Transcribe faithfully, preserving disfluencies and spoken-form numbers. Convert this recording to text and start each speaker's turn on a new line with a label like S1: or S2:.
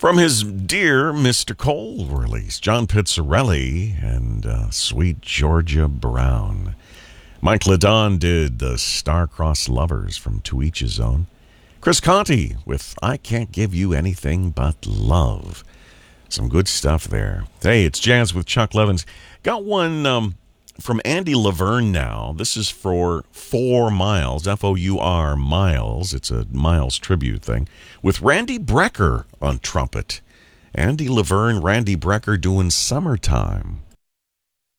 S1: From his Dear Mister Cole release, John Pizzarelli and uh, Sweet Georgia Brown. Mike Ladon did the Star-Crossed Lovers from To Each His Own. Chris Conti with I Can't Give You Anything But Love. Some good stuff there. Hey, it's Jazz with Chuck Levins. Got one um, from Andy Laverne now. This is for Four Miles, F O U R Miles. It's a Miles tribute thing. With Randy Brecker on trumpet. Andy Laverne, Randy Brecker doing Summertime.